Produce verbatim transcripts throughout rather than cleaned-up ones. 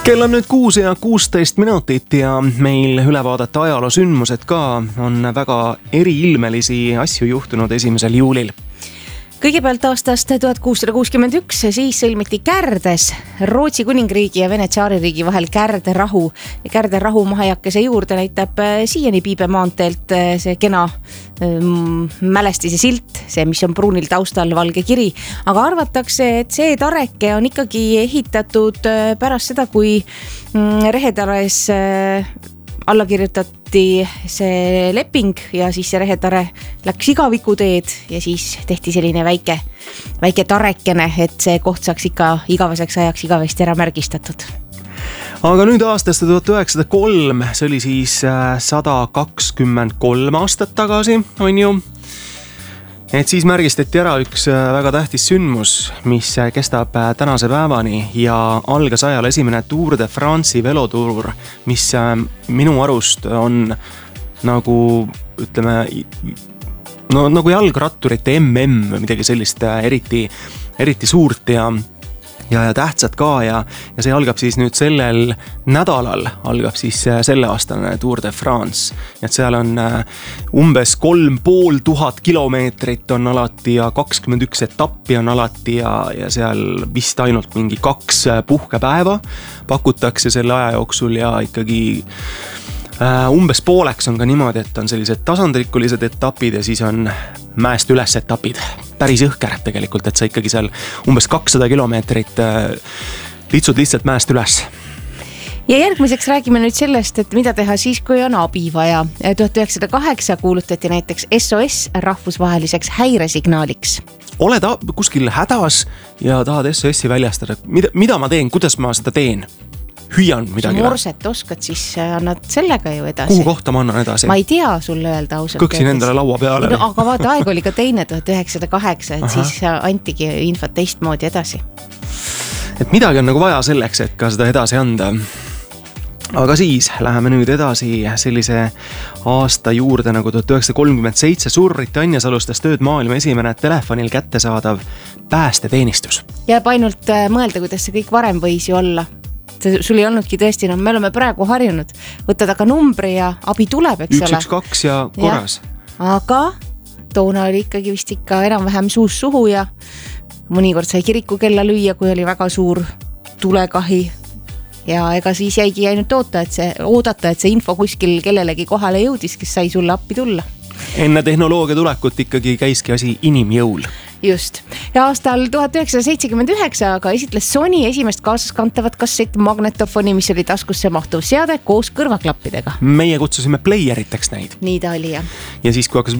Kell on nüüd kuus ja kuusteist minutit ja meil üle vaadata ajaloo sündmused ka. On väga eriilmelisi asju juhtunud esimesel juulil. Kõigepealt aastast tuhat kuussada kuuskümmend üks, siis sõlmiti Kärdes Rootsi kuningriigi ja Vene tsaaririigi vahel Kärde rahu. Ja Kärde rahu mahajakese juurde näitab siiani Piibe maanteelt see kena ähm, mälestise silt, see, mis on pruunil taustal valge kiri. Aga arvatakse, et see tareke on ikkagi ehitatud pärast seda, kui Rehetares alla kirjutati see leping ja siis see Rehetare läks igavikuteed ja siis tehti selline väike, väike tarekene, et see koht saaks ikka igaveseks ajaks igavesti ära märgistatud. Aga nüüd aastast tuhat üheksasada kolm, see oli siis sada kakskümmend kolm aastat tagasi, on ju. Et siis märgistati ära üks väga tähtis sündmus, mis kestab tänase päevani ja algas ajal esimene Tour de France'i velotuur, mis minu arust on nagu, ütleme, no, nagu jalgratturite M M või midagi sellist eriti, eriti suurt ja ja, ja tähtsad ka ja, ja see algab siis nüüd sellel nädalal, algab siis selleaastane Tour de France. Et seal on umbes kolm pool tuhat kilomeetrit on alati ja kakskümmend üks etappi on alati ja, ja seal vist ainult mingi kaks puhkepäeva pakutakse selle aja jooksul ja ikkagi umbes pooleks on ka niimoodi, et on sellised tasandrikulised etapid ja siis on mäest üles etapid. Päris õhker tegelikult, et sa ikkagi seal umbes kakssada kilomeetrit litsud lihtsalt mäest üles. Ja järgmiseks räägime nüüd sellest, et mida teha siis, kui on abi vaja. tuhat üheksasada kaheksa kuulutati näiteks S O S rahvusvaheliseks häiresignaaliks. Oled kuskil hädas ja tahad S O S-i väljastada. Mida, mida ma teen, kuidas ma seda teen? Hüüan midagi. Kui morset oskad, siis annad sellega ju edasi. Kuhu kohta ma annan edasi? Ma ei tea sulle öelda ausalt. Kõksin endale laua peale. No, aga vaata, aeg oli ka teine tuhat üheksasada kaheksa, et Aha. siis antigi infot teistmoodi edasi. Et midagi on nagu vaja selleks, et ka seda edasi anda. Aga siis läheme nüüd edasi sellise aasta juurde nagu tuhat üheksasada kolmkümmend seitse. Suurbritannias alustas tööd maailma esimene telefonil kättesaadav päästeteenistus. Jääb ainult mõelda, kuidas see kõik varem võis ju olla. Sul ei olnudki tõesti, no me oleme praegu harjunud. Võtad aga numbri ja abi tuleb, eks üks, ole. üks, kaks ja korras. Ja. Aga toona oli ikkagi vist ikka enam-vähem suus suhu ja mõnikord sai kiriku kella lüüa, kui oli väga suur tulekahi. Ja ega siis jäigi ainult oota, et see, oodata, et see info kuskil kellelegi kohale jõudis, kes sai sulle appi tulla. Enne tehnoloogia tulekut ikkagi käiski asi inimjõul. Just. Ja aastal tuhat üheksasada seitsekümmend üheksa aga esitles Sony esimest kaasaskantavat kassett magnetofoni, mis oli taskusse mahtuv seade koos kõrvaklappidega. Meie kutsusime playeriteks neid. Nii ta oli, jah. Ja siis kui hakkas,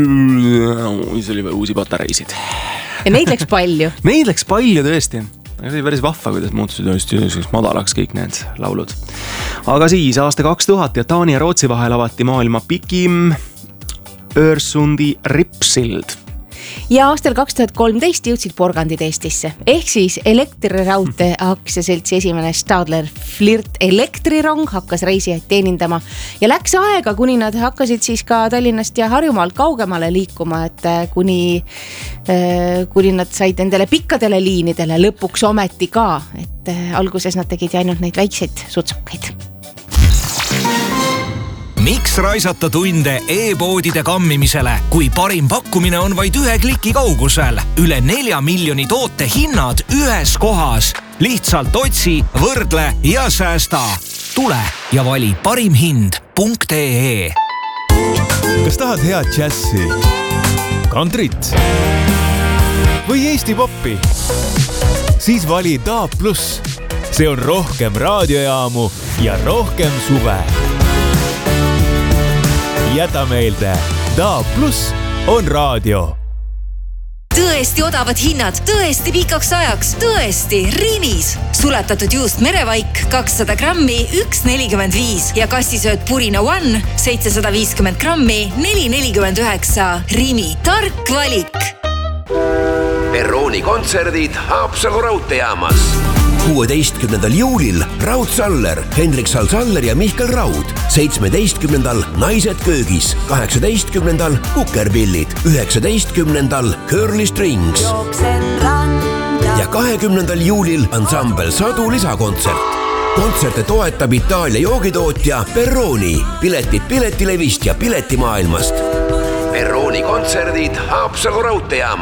siis oli veel uusi patareisid. Ja neid läks palju. Neid läks palju tõesti. See oli päris vahva, kuidas muutusid madalaks kõik need laulud. Aga siis aasta kaks tuhat ja Taani ja Rootsi vahel avati maailma pikim Örsundi ripsild. Ja aastal kaks tuhat kolmteist jõudsid porgandid Eestisse. Ehk siis elektrirraudte aktsiaseltsi esimene Stadler Flirt elektrirong hakkas reisijaid teenindama. Ja läks aega, kuni nad hakkasid siis ka Tallinnast ja Harjumaalt kaugemale liikuma, et kuni, kuni nad said endale pikkadele liinidele lõpuks ometi ka. Et alguses nad tegid ainult neid väikseid sutsakaid. Miks raisata tunde e-poodide kammimisele, kui parim pakkumine on vaid ühe kliki kaugusel? Üle nelja miljoni toote hinnad ühes kohas. Lihtsalt otsi, võrdle ja säästa. Tule ja vali parim hind punkt ee. Kas tahad head džässi, kantrit või Eesti poppi? Siis vali D A B plus. See on rohkem raadiojaamu ja rohkem suve. Jäta meelde, D A B plus on raadio. Tõesti odavad hinnad, tõesti pikaks ajaks, tõesti Rimis. Sulatatud juust merevaik kakssada grammi üks nelikümmend viis ja kassisööt Purina One seitsesada viiskümmend grammi neli nelikümmend üheksa. Rimi, tark valik. Perrooni kontserdid Haapsalu raudteejaamas. kuueteistkümnendal juulil Raud Saller, Hendrik Sal-Saller ja Mihkel Raud. seitsmeteistkümnendal Naised köögis, kaheksateistkümnendal Kukerpillid, üheksateistkümnendal Curly Strings ja kahekümnendal juulil ansambel Sadu lisakontsert. kontserte toetab Itaalia joogitootja Peroni. Piletid Piletilevist ja Piletimaailmast. Peroni kontserdid Haapsalu raudteejaamas.